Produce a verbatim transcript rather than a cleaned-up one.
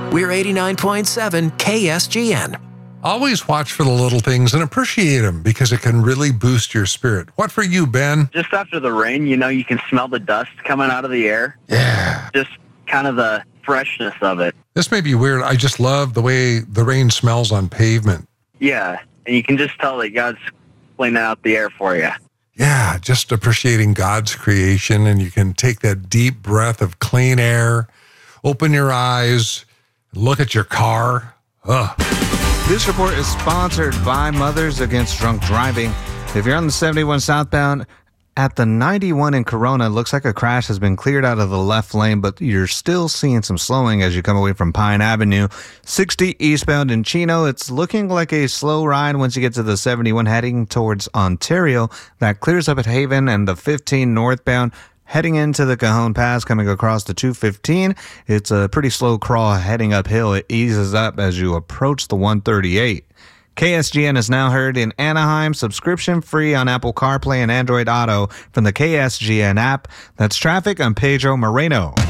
We're eighty-nine point seven K S G N. Always watch for the little things and appreciate them because it can really boost your spirit. What for you, Ben? Just after the rain, you know, you can smell the dust coming out of the air. Yeah. Just kind of the freshness of it. This may be weird. I just love the way the rain smells on pavement. Yeah, and you can just tell that God's cleaning out the air for you. Yeah, just appreciating God's creation, and you can take that deep breath of clean air, open your eyes, look at your car. Ugh. This report is sponsored by Mothers Against Drunk Driving. If you're on the seventy-one southbound at the ninety-one in Corona, it looks like a crash has been cleared out of the left lane, but you're still seeing some slowing as you come away from Pine Avenue. sixty eastbound in Chino, it's looking like a slow ride once you get to the seventy-one heading towards Ontario. That clears up at Haven, and the fifteen northbound heading into the Cajon Pass, coming across the two fifteen, it's a pretty slow crawl heading uphill. It eases up as you approach the one thirty-eight. K S G N is now heard in Anaheim, subscription free on Apple CarPlay and Android Auto from the K S G N app. That's traffic. I'm Pedro Moreno.